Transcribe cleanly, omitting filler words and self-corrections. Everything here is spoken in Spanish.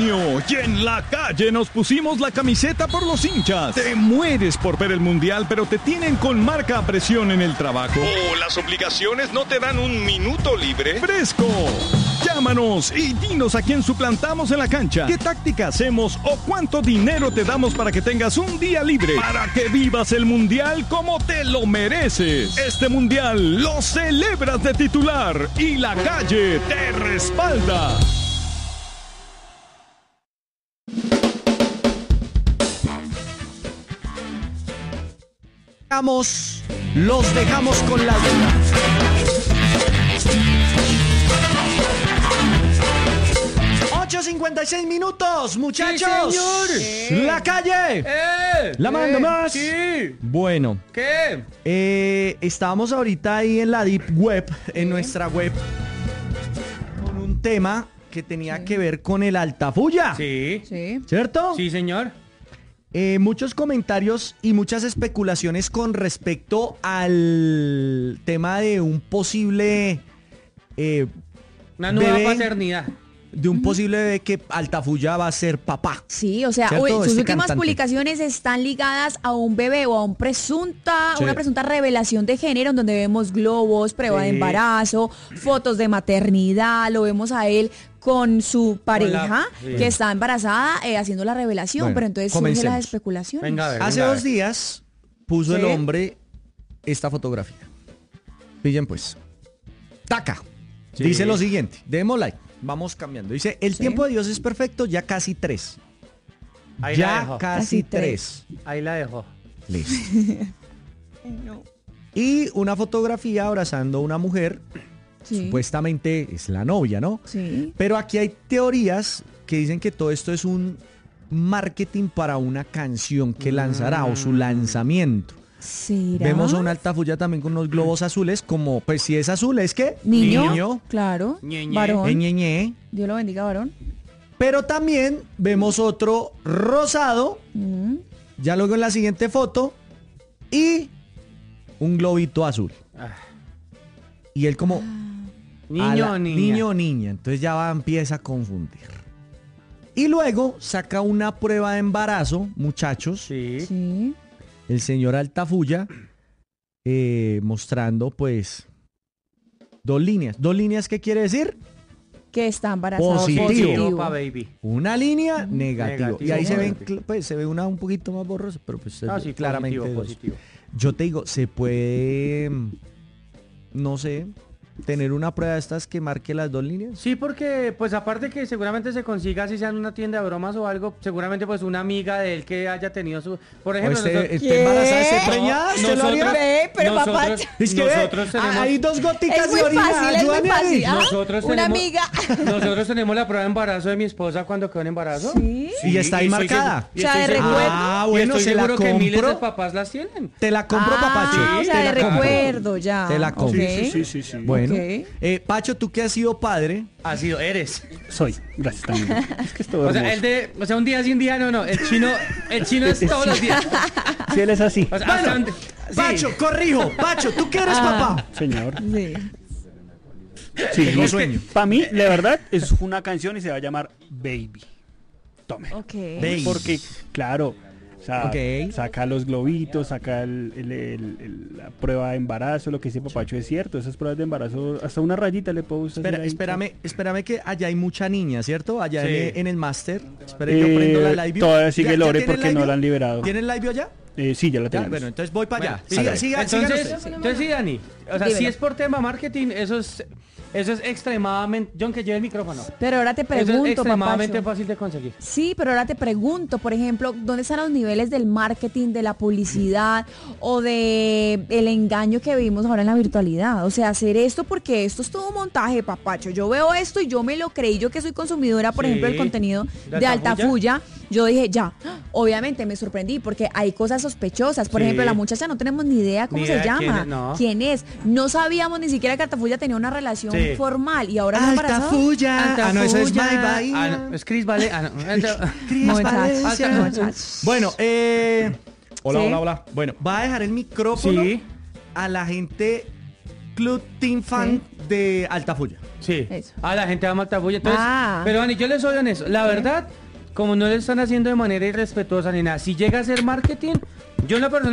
junio y en la calle nos pusimos la camiseta por los hinchas. Te mueres por ver el mundial, pero te tienen con marca a presión en el trabajo. O las obligaciones no te dan un minuto libre. ¡Fresco! Llámanos y dinos a quién suplantamos en la cancha, qué táctica hacemos o cuánto dinero te damos para que tengas un día libre, para que vivas el mundial como te lo mereces. Este mundial lo celebras de titular y la calle te respalda. Los dejamos con la duda. $8:56, muchachos. Sí, señor. La calle. La manda más. Sí. Bueno. ¿Qué? Estábamos ahorita ahí en la Deep Web, en nuestra web, con un tema que tenía que ver con el Altafulla. Sí. Sí. ¿Cierto? Sí, señor. Muchos comentarios y muchas especulaciones con respecto al tema de un posible Una nueva bebé, paternidad. de un posible bebé que Altafulla va a ser papá. Sí, o sea, ¿Cierto? sus Este últimas cantante. publicaciones están ligadas a un bebé o a una presunta revelación de género en donde vemos globos, prueba de Sí. embarazo, fotos de maternidad, lo vemos a él con su pareja sí. que está embarazada haciendo la revelación, Bueno, pero entonces surgen comencemos. las especulaciones. Venga, a ver. Hace venga, a 2 ver. días puso el Sí. hombre esta fotografía. Pillen pues. Taca. Sí. Dice lo siguiente. Demos like. Vamos cambiando. Dice, el Sí. tiempo de Dios es perfecto, ya casi 3. Ahí la Ya dejo. casi Casi tres. 3. Ahí la dejo. Listo. Y una fotografía abrazando a una mujer, Sí. supuestamente es la novia, ¿no? Sí. Pero aquí hay teorías que dicen que todo esto es un marketing para una canción que lanzará o su lanzamiento. ¿Será? Vemos a una Altafulla también con unos globos azules, como, pues si es azul, es que Niño. Claro. Ñe. Varón. ñe. Dios lo bendiga, varón. Pero también vemos otro rosado, Mm. ya luego en la siguiente foto, y un globito azul. Ah. Y él como Niño o niña. niño o niña. Entonces ya empieza a confundir. Y luego saca una prueba de embarazo, muchachos, Sí. Sí. el señor Altafulla, mostrando pues 2 líneas. 2 líneas, ¿qué quiere decir? Que está embarazado. Positivo. Pa' baby. Una línea negativa. Negativo, Y ahí se ve, negativo. pues, se ve una un poquito más borrosa, pero pues se Ah, ve sí, claramente positivo, dos. positivo. Yo te digo, se puede, no sé, tener una prueba de estas que marque las 2 líneas. Sí, porque pues aparte que seguramente se consiga si sea en una tienda de bromas o algo, seguramente pues una amiga de él que haya tenido su... Por O ejemplo, nosotros- esté embarazada, esté preñada, ¿usted lo haría? Ve, pero papá, Es que ve, nosotros tenemos... hay 2 goticas Es muy de orina. fácil, es muy ayúdame ahí. fácil. ¿Ah? Nosotros Una tenemos- amiga. Nosotros tenemos la prueba de embarazo de mi esposa cuando quedó en embarazo. Sí. Y está ahí estoy marcada. seguro- y O sea, estoy de seguro- recuerdo. Ah, y bueno, estoy se la seguro que miles de compro. papás las tienen. Te la compro, Papacho. Ah, o Te sea, de la compro. recuerdo ya. Te la compro. Ok. Sí. Bueno, Ok. Pacho, tú que has sido padre, Ha sido, eres. Soy, gracias también. Es que es todo O sea, hermoso. un día sí, un día no. El chino es todos los días. Si él es así, O sea, Bueno, hasta donde- sí. Pacho, corrijo. Pacho, tú que eres papá. señor. Sí. Sí, Tengo sueño. para mí, la verdad, es una canción y se va a llamar Baby. Tome. Ok. Baby. Porque, claro, o sea, Ok. saca los globitos, saca la prueba de embarazo, lo que dice Papacho es cierto. Esas pruebas de embarazo, hasta una rayita le puedo usar. Espérame que allá hay mucha niña, ¿cierto? Allá Sí. en el máster. Espera, yo prendo la live view. Todavía sigue ¿Ya Lore tienen porque live no view? la han liberado. ¿Tienen live view allá? Sí, ya la Ya, tenemos. bueno, entonces voy para allá. Bueno, Sigan entonces, ustedes. sí, Dani. O sea, Dímelo. si es por tema marketing, eso es extremadamente... John, que lleve el micrófono. Pero ahora te Eso es pregunto, extremadamente papacho. fácil de conseguir. Sí, pero ahora te pregunto, por ejemplo, ¿dónde están los niveles del marketing, de la publicidad o de el engaño que vivimos ahora en la virtualidad? O sea, hacer esto porque esto es todo un montaje, papacho. Yo veo esto y yo me lo creí, yo que soy consumidora, por Sí. ejemplo, del contenido ¿De de Altafulla? Altafulla, yo dije, ya, obviamente me sorprendí porque hay cosas sospechosas. Por Sí. ejemplo, la muchacha no tenemos ni idea cómo Ni se idea llama, quién es, no. quién es. No sabíamos ni siquiera que Altafulla tenía una relación Sí. formal y ahora está embarazada. Altafulla. Ah, no, eso es My Bahía. Ah, no, es Chris Vale. Ah, no. Cris Muchachos, Valencia. muchachos. Bueno, hola, Sí. hola. Bueno, va a dejar el micrófono Sí. a la gente Club Team Fan de Altafulla. Sí. Eso. La gente va a Maltafulla. Entonces, pero Dani, yo les soy honesto. La verdad, como no lo están haciendo de manera irrespetuosa ni nada, si llega a ser marketing, yo en la persona